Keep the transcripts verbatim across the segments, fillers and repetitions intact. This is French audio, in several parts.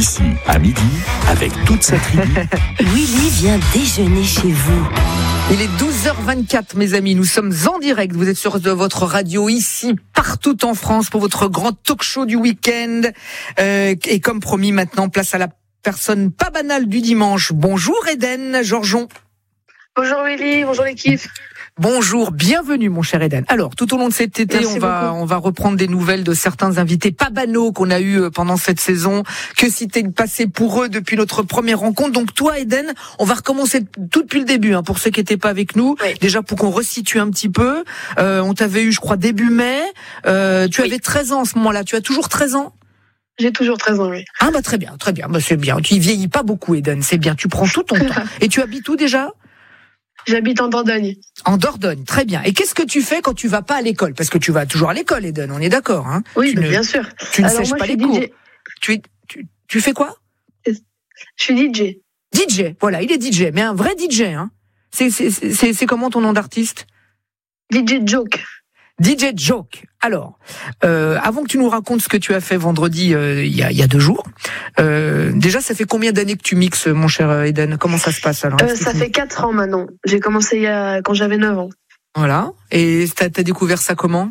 D'ici à midi, avec toute sa tribu. Willy vient déjeuner chez vous. Il est douze heures vingt-quatre, mes amis. Nous sommes en direct. Vous êtes sur de votre radio ici, partout en France, pour votre grand talk show du week-end. Euh, et comme promis, maintenant, place à la personne pas banale du dimanche. Bonjour Eden Georgeon. Bonjour Willy, bonjour l'équipe. Bonjour, bienvenue mon cher Eden. Alors, tout au long de cet été, Merci on va beaucoup. on va reprendre des nouvelles de certains invités pas banaux qu'on a eu pendant cette saison. Que s'était passé pour eux depuis notre première rencontre. Donc toi Eden, on va recommencer tout depuis le début, hein, pour ceux qui n'étaient pas avec nous. Oui. Déjà pour qu'on resitue un petit peu. Euh, on t'avait eu, je crois, début mai. Euh, tu Oui. avais treize ans à ce moment-là. Tu as toujours treize ans? J'ai toujours treize ans, oui. Ah bah très bien, très bien. Bah, c'est bien. Tu vieillis pas beaucoup Eden, c'est bien. Tu prends tout ton temps. Et tu habites où déjà? J'habite en Dordogne. En Dordogne, très bien. Et qu'est-ce que tu fais quand tu vas pas à l'école? Parce que tu vas toujours à l'école, Eden, on est d'accord, hein? Oui, Tu mais ne- bien sûr. Tu ne Alors sèches moi, pas je les suis cours. D J. Tu, es- tu, tu fais quoi? Je suis D J. D J, voilà, il est D J, mais un vrai D J, hein? C'est, c'est, c'est, c'est comment ton nom d'artiste? D J Joke. D J Joke. Alors, euh, avant que tu nous racontes ce que tu as fait vendredi, euh, il y a, il y a deux jours, euh, déjà, ça fait combien d'années que tu mixes, mon cher Eden? Comment ça se passe alors? Euh, ça Explique-nous. fait quatre ans maintenant. J'ai commencé il y a... quand j'avais neuf ans. Voilà. Et t'as, t'as découvert ça comment?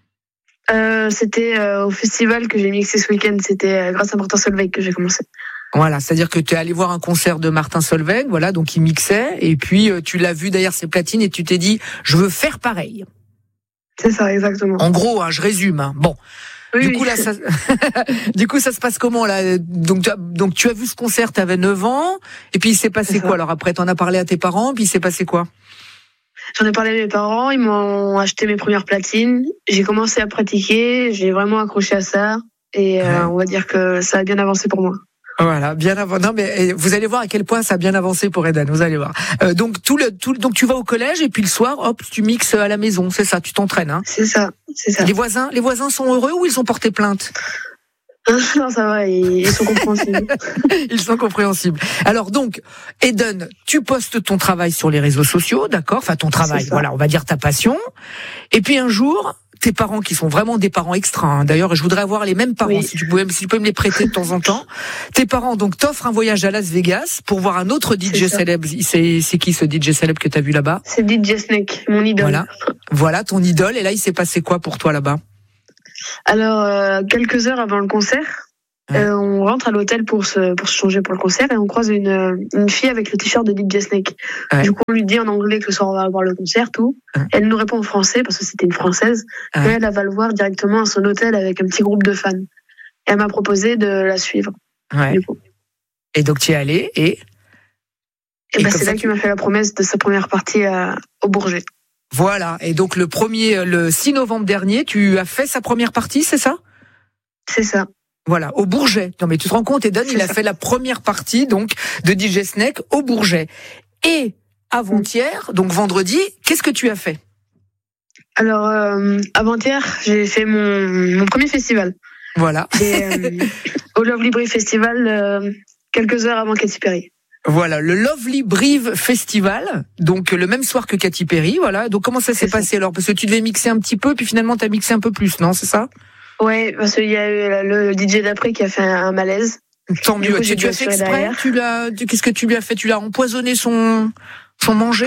Euh, c'était euh, au festival que j'ai mixé ce week-end. C'était euh, grâce à Martin Solveig que j'ai commencé. Voilà, c'est-à-dire que tu es allé voir un concert de Martin Solveig, voilà, donc il mixait, et puis euh, tu l'as vu derrière ses platines et tu t'es dit, je veux faire pareil. C'est ça, exactement. En gros, hein, je résume. Hein. Bon, Oui, du oui. coup là, ça, du coup ça se passe comment là? Donc, tu as, donc tu as vu ce concert, tu avais neuf ans, et puis il s'est passé C'est ça. quoi? Alors après, t'en as parlé à tes parents, puis il s'est passé quoi? J'en ai parlé à mes parents, ils m'ont acheté mes premières platines. J'ai commencé à pratiquer, j'ai vraiment accroché à ça. Et euh, Ouais. on va dire que ça a bien avancé pour moi. Voilà, bien avant. Non, mais eh, vous allez voir à quel point ça a bien avancé pour Eden. Vous allez voir. Euh, donc tout le, tout, donc tu vas au collège et puis le soir, hop, tu mixes à la maison. C'est ça, tu t'entraînes. Hein. C'est ça, c'est ça. Les voisins, les voisins sont heureux ou ils ont porté plainte? Non, ça va, ils, ils sont compréhensibles. Ils sont compréhensibles. Alors donc, Eden, tu postes ton travail sur les réseaux sociaux, d'accord? Enfin, ton travail, C'est ça. voilà, on va dire ta passion. Et puis un jour, tes parents, qui sont vraiment des parents extra, hein, d'ailleurs, je voudrais avoir les mêmes parents, Oui. si tu pouvais, si tu peux me les prêter de temps en temps. Tes parents, donc, t'offrent un voyage à Las Vegas pour voir un autre D J C'est ça. célèbre. C'est, c'est qui ce D J célèbre que t'as vu là-bas? C'est D J Snake, mon idole. Voilà. Voilà, ton idole. Et là, il s'est passé quoi pour toi là-bas? Alors, euh, quelques heures avant le concert, Ouais. euh, on rentre à l'hôtel pour se, pour se changer pour le concert et on croise une, euh, une fille avec le t-shirt de D J Snake. Ouais. Du coup, on lui dit en anglais que le soir on va avoir le concert, tout. Ouais. Elle nous répond en français parce que c'était une française. Ouais. Et elle, elle va le voir directement à son hôtel avec un petit groupe de fans. Et elle m'a proposé de la suivre. Ouais. Du coup. Et donc, tu es allé et, Et, Et bah, comme c'est ça, là tu- qu'il m'a fait la promesse de sa première partie à, au Bourget. voilà. Et donc, le premier, le six novembre dernier, tu as fait sa première partie, c'est ça? C'est ça. Voilà, au Bourget. Non mais tu te rends compte, Eden, il a ça. fait la première partie donc de D J Snake au Bourget. Et avant-hier, donc vendredi, qu'est-ce que tu as fait? Alors, euh, avant-hier, j'ai fait mon, mon premier festival. Voilà, Et, euh, au Lovely Brave Festival, euh, quelques heures avant Katy Perry. voilà, le Lovely Brive Festival, donc le même soir que Katy Perry, voilà. Donc comment ça s'est C'est ça. passé alors? Parce que tu devais mixer un petit peu, puis finalement t'as mixé un peu plus, non? C'est ça? Ouais, parce qu'il y a eu le D J d'après qui a fait un malaise. Tant Du mieux. coup, Tu, j'ai tu dû as fait assurer exprès? derrière. Tu l'as, tu- qu'est-ce que tu lui as fait? Tu l'as empoisonné son, son manger?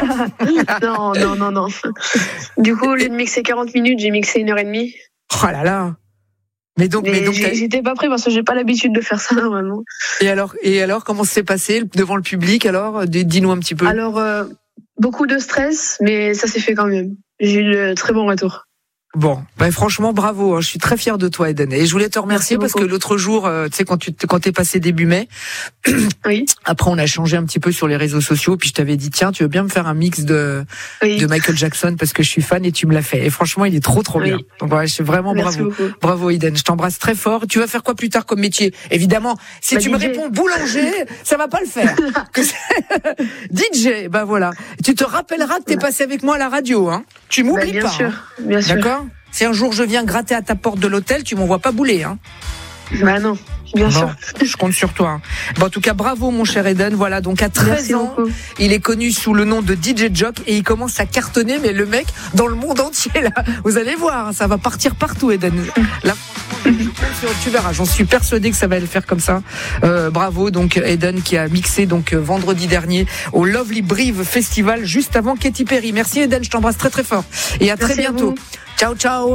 non, non, non, non. Du coup, au lieu de mixer quarante minutes, j'ai mixé une heure et demie. Oh là là. Mais donc, mais Mais donc, j'ai- t'as- j'étais pas prêt parce que j'ai pas l'habitude de faire ça normalement. et alors, et alors, comment ça s'est passé devant le public? Alors, dis-nous un petit peu. Alors, euh, beaucoup de stress, mais ça s'est fait quand même. J'ai eu de très bons retours. Bon, ben franchement, bravo. Hein, je suis très fier de toi, Eden. Et je voulais te remercier Merci parce que beaucoup. l'autre jour, euh, tu sais, quand tu quand t'es passé début mai, Oui, après on a changé un petit peu sur les réseaux sociaux, puis je t'avais dit tiens, tu veux bien me faire un mix de oui. de Michael Jackson parce que je suis fan et tu me l'as fait. Et franchement, il est trop trop Oui. bien. Donc ouais, je suis vraiment Merci bravo. beaucoup. Bravo Eden, je t'embrasse très fort. Tu vas faire quoi plus tard comme métier? Évidemment, si Bah, tu me D J. réponds boulanger, ça va pas le faire. Que c'est- D J, ben voilà. Tu te rappelleras que t'es passé avec moi à la radio, hein. Tu Bah, m'oublies bien pas. sûr, hein. bien sûr. D'accord? Si un jour je viens gratter à ta porte de l'hôtel, tu m'envoies pas bouler, hein. Bah non, bien Bon, sûr. je compte sur toi. Bon, en tout cas, bravo mon cher Eden. Voilà, donc à treize Merci ans, beaucoup. il est connu sous le nom de D J Jock et il commence à cartonner, mais le mec dans le monde entier là. Vous allez voir, ça va partir partout, Eden. Là, franchement, je compte sur- tu verras. J'en suis persuadé que ça va le faire comme ça. Euh, bravo donc Eden qui a mixé donc euh, vendredi dernier au Lovely Brive Festival juste avant Katy Perry. Merci Eden, je t'embrasse très très fort et à très Merci à bientôt. vous. Ciao ciao.